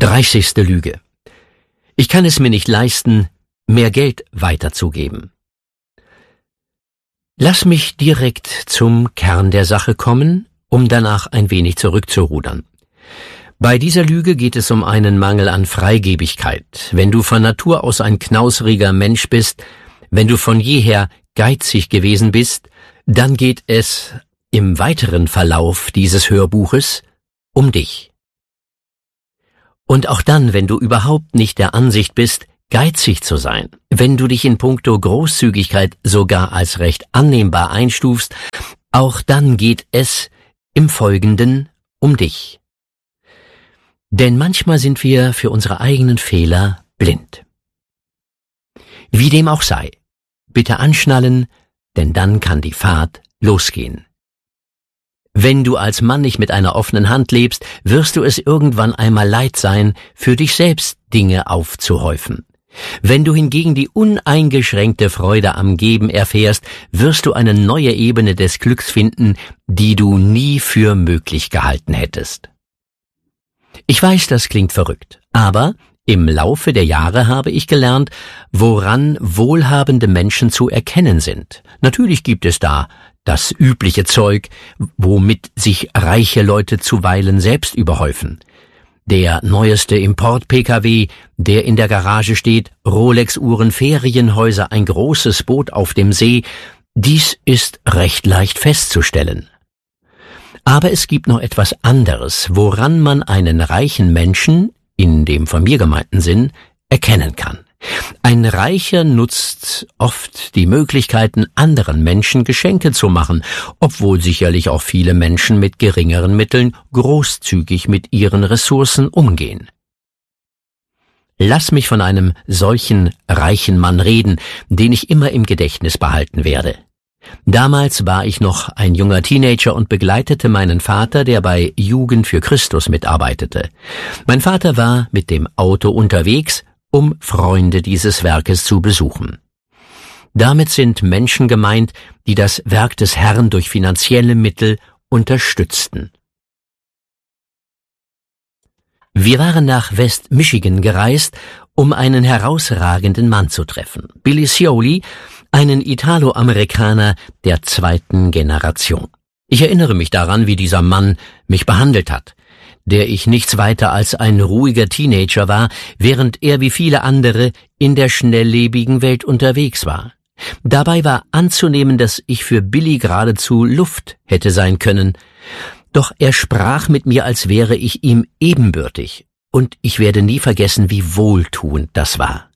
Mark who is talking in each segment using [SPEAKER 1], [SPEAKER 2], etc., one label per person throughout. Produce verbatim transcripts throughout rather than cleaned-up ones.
[SPEAKER 1] Dreißigste Lüge. Ich kann es mir nicht leisten, mehr Geld weiterzugeben. Lass mich direkt zum Kern der Sache kommen, um danach ein wenig zurückzurudern. Bei dieser Lüge geht es um einen Mangel an Freigebigkeit. Wenn du von Natur aus ein knausriger Mensch bist, wenn du von jeher geizig gewesen bist, dann geht es im weiteren Verlauf dieses Hörbuches um dich. Und auch dann, wenn du überhaupt nicht der Ansicht bist, geizig zu sein, wenn du dich in puncto Großzügigkeit sogar als recht annehmbar einstufst, auch dann geht es im Folgenden um dich. Denn manchmal sind wir für unsere eigenen Fehler blind. Wie dem auch sei, bitte anschnallen, denn dann kann die Fahrt losgehen. Wenn du als Mann nicht mit einer offenen Hand lebst, wirst du es irgendwann einmal leid sein, für dich selbst Dinge aufzuhäufen. Wenn du hingegen die uneingeschränkte Freude am Geben erfährst, wirst du eine neue Ebene des Glücks finden, die du nie für möglich gehalten hättest. Ich weiß, das klingt verrückt, aber im Laufe der Jahre habe ich gelernt, woran wohlhabende Menschen zu erkennen sind. Natürlich gibt es da das übliche Zeug, womit sich reiche Leute zuweilen selbst überhäufen. Der neueste Import-P K W, der in der Garage steht, Rolex-Uhren, Ferienhäuser, ein großes Boot auf dem See, dies ist recht leicht festzustellen. Aber es gibt noch etwas anderes, woran man einen reichen Menschen, in dem von mir gemeinten Sinn, erkennen kann. Ein Reicher nutzt oft die Möglichkeiten, anderen Menschen Geschenke zu machen, obwohl sicherlich auch viele Menschen mit geringeren Mitteln großzügig mit ihren Ressourcen umgehen. Lass mich von einem solchen reichen Mann reden, den ich immer im Gedächtnis behalten werde. Damals war ich noch ein junger Teenager und begleitete meinen Vater, der bei Jugend für Christus mitarbeitete. Mein Vater war mit dem Auto unterwegs, um Freunde dieses Werkes zu besuchen. Damit sind Menschen gemeint, die das Werk des Herrn durch finanzielle Mittel unterstützten. Wir waren nach West Michigan gereist, um einen herausragenden Mann zu treffen, Billy Cioli, einen Italo-Amerikaner der zweiten Generation. Ich erinnere mich daran, wie dieser Mann mich behandelt hat, der ich nichts weiter als ein ruhiger Teenager war, während er wie viele andere in der schnelllebigen Welt unterwegs war. Dabei war anzunehmen, dass ich für Billy geradezu Luft hätte sein können, doch er sprach mit mir, als wäre ich ihm ebenbürtig, und ich werde nie vergessen, wie wohltuend das war.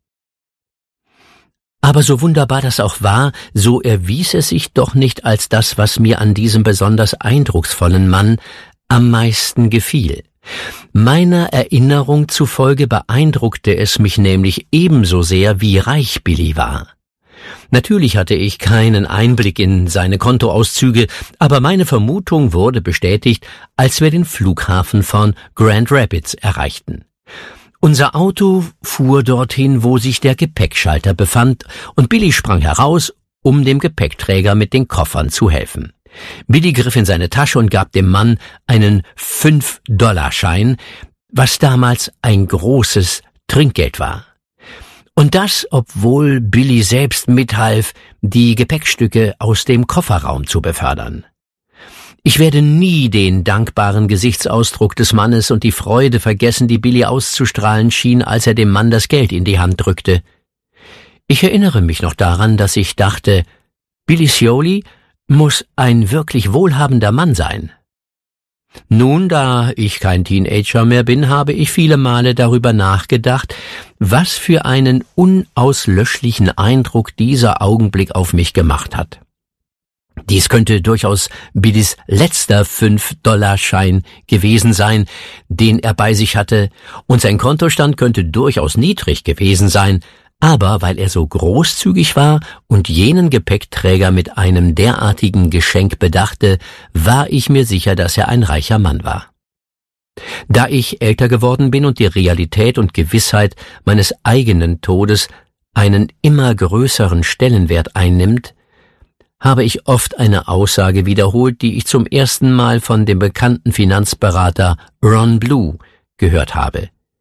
[SPEAKER 1] Aber so wunderbar das auch war, so erwies es sich doch nicht als das, was mir an diesem besonders eindrucksvollen Mann am meisten gefiel. Meiner Erinnerung zufolge beeindruckte es mich nämlich ebenso sehr, wie reich Billy war. Natürlich hatte ich keinen Einblick in seine Kontoauszüge, aber meine Vermutung wurde bestätigt, als wir den Flughafen von Grand Rapids erreichten. Unser Auto fuhr dorthin, wo sich der Gepäckschalter befand, und Billy sprang heraus, um dem Gepäckträger mit den Koffern zu helfen. Billy griff in seine Tasche und gab dem Mann einen fünf-Dollar-Schein, was damals ein großes Trinkgeld war. Und das, obwohl Billy selbst mithalf, die Gepäckstücke aus dem Kofferraum zu befördern. Ich werde nie den dankbaren Gesichtsausdruck des Mannes und die Freude vergessen, die Billy auszustrahlen schien, als er dem Mann das Geld in die Hand drückte. Ich erinnere mich noch daran, dass ich dachte, Billy Cioli muss ein wirklich wohlhabender Mann sein. Nun, da ich kein Teenager mehr bin, habe ich viele Male darüber nachgedacht, was für einen unauslöschlichen Eindruck dieser Augenblick auf mich gemacht hat. Dies könnte durchaus Billys letzter fünf-Dollar-Schein gewesen sein, den er bei sich hatte, und sein Kontostand könnte durchaus niedrig gewesen sein, aber weil er so großzügig war und jenen Gepäckträger mit einem derartigen Geschenk bedachte, war ich mir sicher, dass er ein reicher Mann war. Da ich älter geworden bin und die Realität und Gewissheit meines eigenen Todes einen immer größeren Stellenwert einnimmt, habe ich oft eine Aussage wiederholt, die ich zum ersten Mal von dem bekannten Finanzberater Ron Blue gehört habe.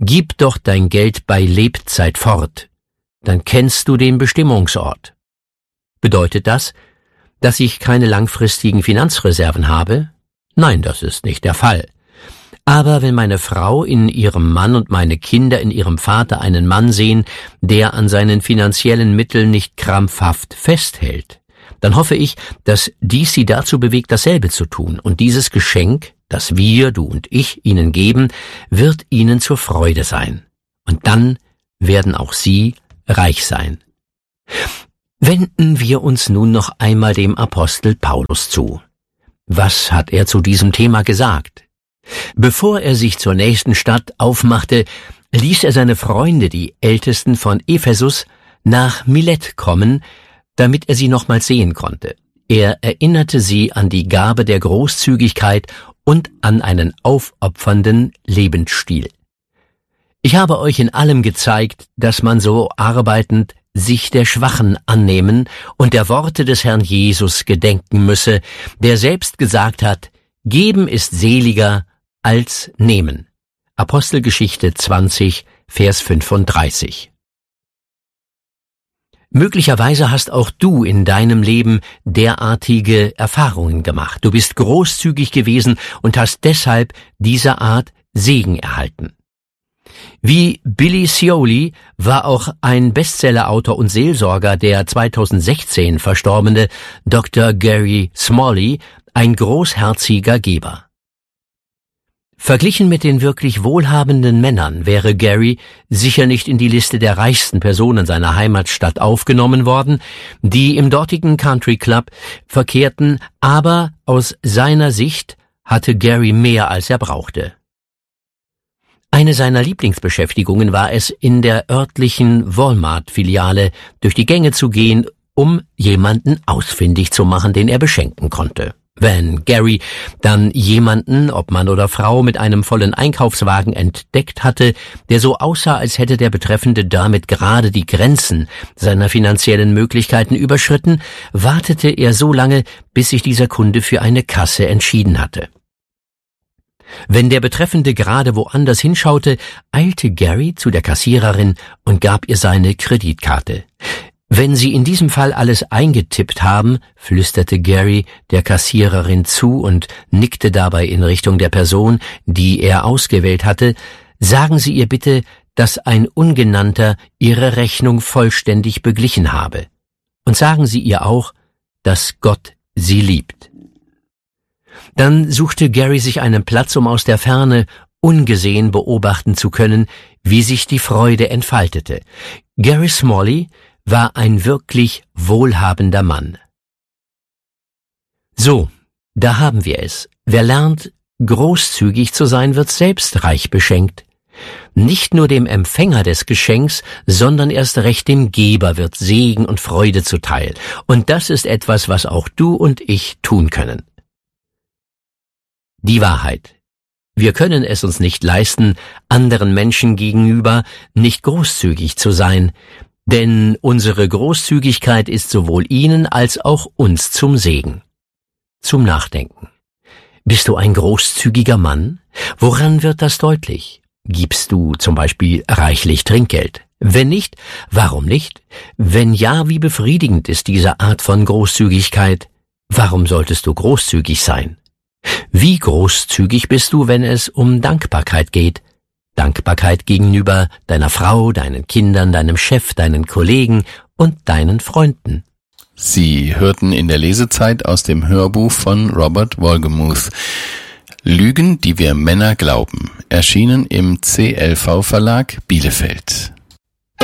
[SPEAKER 1] Gib doch dein Geld bei Lebzeit fort, dann kennst du den Bestimmungsort. Bedeutet das, dass ich keine langfristigen Finanzreserven habe? Nein, das ist nicht der Fall. Aber wenn meine Frau in ihrem Mann und meine Kinder in ihrem Vater einen Mann sehen, der an seinen finanziellen Mitteln nicht krampfhaft festhält, dann hoffe ich, dass dies sie dazu bewegt, dasselbe zu tun, und dieses Geschenk, das wir, du und ich, ihnen geben, wird ihnen zur Freude sein. Und dann werden auch sie reich sein. Wenden wir uns nun noch einmal dem Apostel Paulus zu. Was hat er zu diesem Thema gesagt? Bevor er sich zur nächsten Stadt aufmachte, ließ er seine Freunde, die Ältesten von Ephesus, nach Milet kommen, damit er sie nochmals sehen konnte. Er erinnerte sie an die Gabe der Großzügigkeit und an einen aufopfernden Lebensstil. Ich habe euch in allem gezeigt, dass man so arbeitend sich der Schwachen annehmen und der Worte des Herrn Jesus gedenken müsse, der selbst gesagt hat, Geben ist seliger als nehmen. Apostelgeschichte zwanzig, Vers fünfunddreißig. Möglicherweise hast auch du in deinem Leben derartige Erfahrungen gemacht. Du bist großzügig gewesen und hast deshalb dieser Art Segen erhalten. Wie Billy Cioli war auch ein Bestsellerautor und Seelsorger, der zweitausendsechzehn verstorbene Doktor Gary Smalley, ein großherziger Geber. Verglichen mit den wirklich wohlhabenden Männern wäre Gary sicher nicht in die Liste der reichsten Personen seiner Heimatstadt aufgenommen worden, die im dortigen Country Club verkehrten, aber aus seiner Sicht hatte Gary mehr, als er brauchte. Eine seiner Lieblingsbeschäftigungen war es, in der örtlichen Walmart-Filiale durch die Gänge zu gehen, um jemanden ausfindig zu machen, den er beschenken konnte. Wenn Gary dann jemanden, ob Mann oder Frau, mit einem vollen Einkaufswagen entdeckt hatte, der so aussah, als hätte der Betreffende damit gerade die Grenzen seiner finanziellen Möglichkeiten überschritten, wartete er so lange, bis sich dieser Kunde für eine Kasse entschieden hatte. Wenn der Betreffende gerade woanders hinschaute, eilte Gary zu der Kassiererin und gab ihr seine Kreditkarte. Wenn Sie in diesem Fall alles eingetippt haben, flüsterte Gary der Kassiererin zu und nickte dabei in Richtung der Person, die er ausgewählt hatte, sagen Sie ihr bitte, dass ein Ungenannter Ihre Rechnung vollständig beglichen habe. Und sagen Sie ihr auch, dass Gott sie liebt. Dann suchte Gary sich einen Platz, um aus der Ferne ungesehen beobachten zu können, wie sich die Freude entfaltete. Gary Smalley war ein wirklich wohlhabender Mann. So, da haben wir es. Wer lernt, großzügig zu sein, wird selbst reich beschenkt. Nicht nur dem Empfänger des Geschenks, sondern erst recht dem Geber wird Segen und Freude zuteil. Und das ist etwas, was auch du und ich tun können. Die Wahrheit. Wir können es uns nicht leisten, anderen Menschen gegenüber nicht großzügig zu sein, denn unsere Großzügigkeit ist sowohl ihnen als auch uns zum Segen. Zum Nachdenken. Bist du ein großzügiger Mann? Woran wird das deutlich? Gibst du zum Beispiel reichlich Trinkgeld? Wenn nicht, warum nicht? Wenn ja, wie befriedigend ist diese Art von Großzügigkeit? Warum solltest du großzügig sein? Wie großzügig bist du, wenn es um Dankbarkeit geht? Dankbarkeit gegenüber deiner Frau, deinen Kindern, deinem Chef, deinen Kollegen und deinen Freunden.
[SPEAKER 2] Sie hörten in der Lesezeit aus dem Hörbuch von Robert Wolgemuth Lügen, die wir Männer glauben, erschienen im C L V Verlag Bielefeld.